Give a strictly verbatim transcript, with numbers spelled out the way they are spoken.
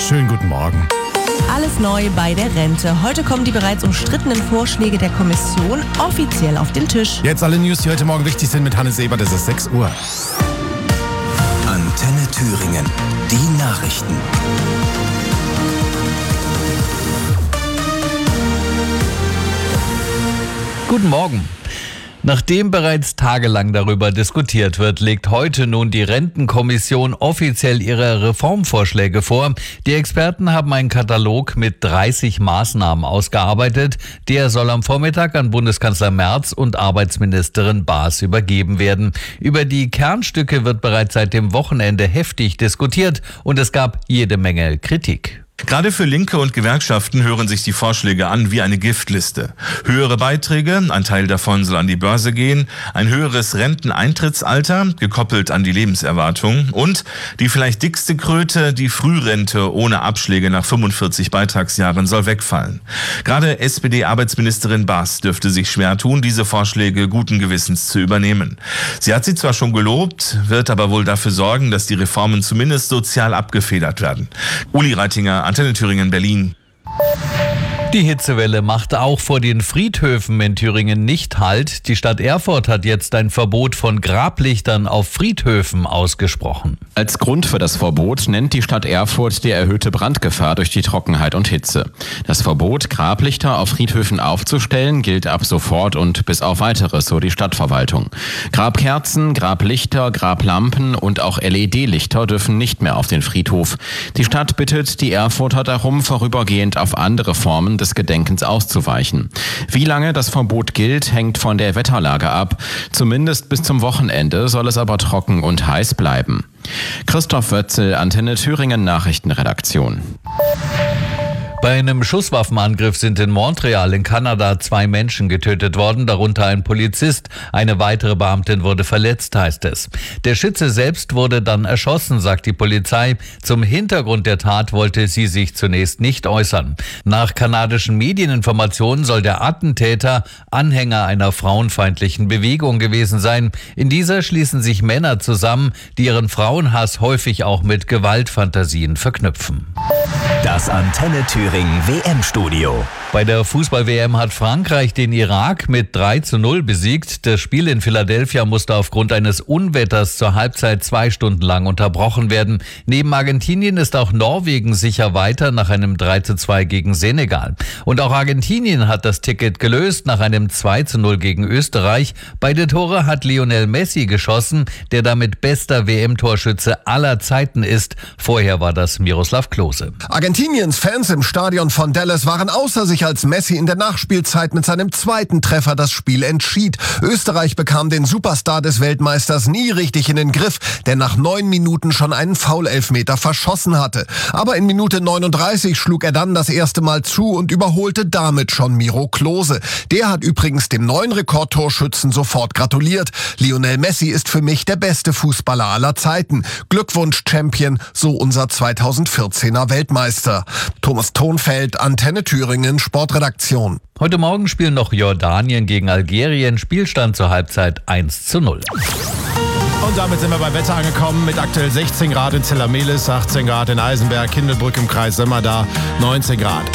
Schönen guten Morgen. Alles neu bei der Rente. Heute kommen die bereits umstrittenen Vorschläge der Kommission offiziell auf den Tisch. Jetzt alle News, die heute Morgen wichtig sind mit Hannes Ebert. Es ist sechs Uhr. Antenne Thüringen. Die Nachrichten. Guten Morgen. Nachdem bereits tagelang darüber diskutiert wird, legt heute nun die Rentenkommission offiziell ihre Reformvorschläge vor. Die Experten haben einen Katalog mit dreißig Maßnahmen ausgearbeitet. Der soll am Vormittag an Bundeskanzler Merz und Arbeitsministerin Baas übergeben werden. Über die Kernstücke wird bereits seit dem Wochenende heftig diskutiert und es gab jede Menge Kritik. Gerade für Linke und Gewerkschaften hören sich die Vorschläge an wie eine Giftliste. Höhere Beiträge, ein Teil davon soll an die Börse gehen, ein höheres Renteneintrittsalter, gekoppelt an die Lebenserwartung und die vielleicht dickste Kröte, die Frührente ohne Abschläge nach fünfundvierzig Beitragsjahren soll wegfallen. Gerade S P D-Arbeitsministerin Baas dürfte sich schwer tun, diese Vorschläge guten Gewissens zu übernehmen. Sie hat sie zwar schon gelobt, wird aber wohl dafür sorgen, dass die Reformen zumindest sozial abgefedert werden. Uli Reitinger, Antenne Thüringen, Berlin. Die Hitzewelle macht auch vor den Friedhöfen in Thüringen nicht Halt. Die Stadt Erfurt hat jetzt ein Verbot von Grablichtern auf Friedhöfen ausgesprochen. Als Grund für das Verbot nennt die Stadt Erfurt die erhöhte Brandgefahr durch die Trockenheit und Hitze. Das Verbot, Grablichter auf Friedhöfen aufzustellen, gilt ab sofort und bis auf Weiteres, so die Stadtverwaltung. Grabkerzen, Grablichter, Grablampen und auch L E D-Lichter dürfen nicht mehr auf den Friedhof. Die Stadt bittet die Erfurter darum, vorübergehend auf andere Formen des Gedenkens auszuweichen. Wie lange das Verbot gilt, hängt von der Wetterlage ab. Zumindest bis zum Wochenende soll es aber trocken und heiß bleiben. Christoph Wötzel, Antenne Thüringen Nachrichtenredaktion. Bei einem Schusswaffenangriff sind in Montreal in Kanada zwei Menschen getötet worden, darunter ein Polizist. Eine weitere Beamtin wurde verletzt, heißt es. Der Schütze selbst wurde dann erschossen, sagt die Polizei. Zum Hintergrund der Tat wollte sie sich zunächst nicht äußern. Nach kanadischen Medieninformationen soll der Attentäter Anhänger einer frauenfeindlichen Bewegung gewesen sein. In dieser schließen sich Männer zusammen, die ihren Frauenhass häufig auch mit Gewaltfantasien verknüpfen. Das Antenne Thüringen W M-Studio. Bei der Fußball-W M hat Frankreich den Irak mit drei zu null besiegt. Das Spiel in Philadelphia musste aufgrund eines Unwetters zur Halbzeit zwei Stunden lang unterbrochen werden. Neben Argentinien ist auch Norwegen sicher weiter nach einem drei zu zwei gegen Senegal. Und auch Argentinien hat das Ticket gelöst nach einem zwei zu null gegen Österreich. Beide Tore hat Lionel Messi geschossen, der damit bester W M-Torschütze aller Zeiten ist. Vorher war das Miroslav Klose. Argentiniens Fans im Stadion von Dallas waren außer sich, als Messi in der Nachspielzeit mit seinem zweiten Treffer das Spiel entschied. Österreich bekam den Superstar des Weltmeisters nie richtig in den Griff, der nach neun Minuten schon einen Foul-Elfmeter verschossen hatte. Aber in Minute neununddreißig schlug er dann das erste Mal zu und überholte damit schon Miro Klose. Der hat übrigens dem neuen Rekordtorschützen sofort gratuliert. Lionel Messi ist für mich der beste Fußballer aller Zeiten. Glückwunsch, Champion, so unser zweitausendvierzehner Weltmeister. Thomas Thonfeld, Antenne Thüringen, Sportredaktion. Heute Morgen spielen noch Jordanien gegen Algerien. Spielstand zur Halbzeit eins zu null. Und damit sind wir beim Wetter angekommen mit aktuell sechzehn Grad in Zella-Mehlis, achtzehn Grad in Eisenberg, Kindelbrück im Kreis Sömmerda, neunzehn Grad.